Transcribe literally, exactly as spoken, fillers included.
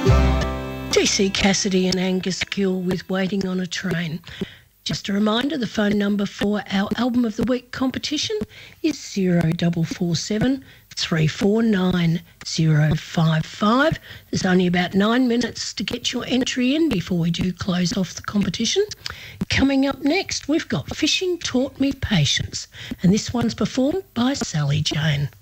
J C Cassidy and Angus Gill with Waiting on a Train. Just a reminder, the phone number for our Album of the Week competition is zero four four seven, three four nine, zero five five. There's only about nine minutes to get your entry in before we do close off the competition. Coming up next, we've got Fishing Taught Me Patience, and this one's performed by Sally Jane.